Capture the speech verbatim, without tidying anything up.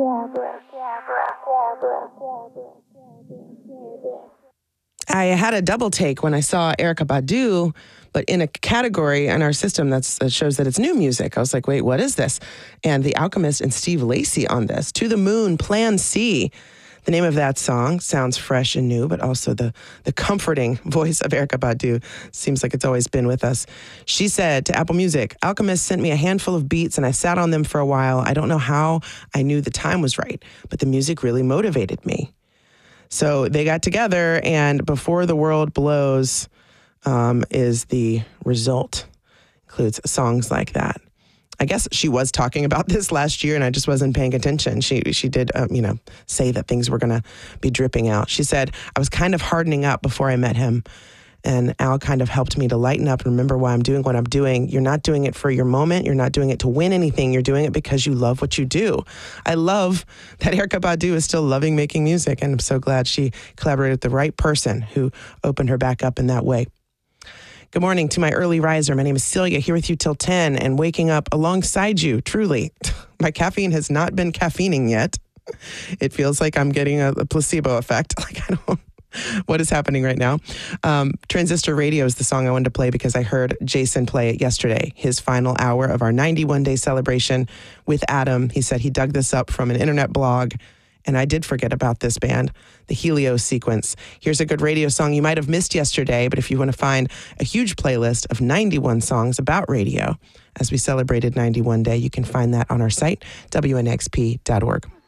I had a double take when I saw Erykah Badu, but in a category in our system that's, that shows that it's new music. I was like, wait, what is this? And The Alchemist and Steve Lacy on this. To the Moon, Plan C. The name of that song sounds fresh and new, but also the, the comforting voice of Erykah Badu seems like it's always been with us. She said to Apple Music, Alchemist sent me a handful of beats and I sat on them for a while. I don't know how I knew the time was right, but the music really motivated me. So they got together, and Before the World Blows um, is the result. Includes songs like that. I guess she was talking about this last year, and I just wasn't paying attention. She she did, um, you know, say that things were going to be dripping out. She said, I was kind of hardening up before I met him, and Al kind of helped me to lighten up and remember why I'm doing what I'm doing. You're not doing it for your moment. You're not doing it to win anything. You're doing it because you love what you do. I love that Erykah Badu is still loving making music, and I'm so glad she collaborated with the right person who opened her back up in that way. Good morning to my early riser. My name is Celia, here with you till ten and waking up alongside you, truly. My caffeine has not been caffeining yet. It feels like I'm getting a, a placebo effect. Like, I don't what is happening right now. Um, Transistor Radio is the song I wanted to play because I heard Jason play it yesterday, his final hour of our ninety-one day celebration with Adam. He said he dug this up from an internet blog, and I did forget about this band, the Helios Sequence. Here's a good radio song you might have missed yesterday, but if you want to find a huge playlist of ninety-one songs about radio as we celebrated ninety-one day, you can find that on our site, W N X P dot org.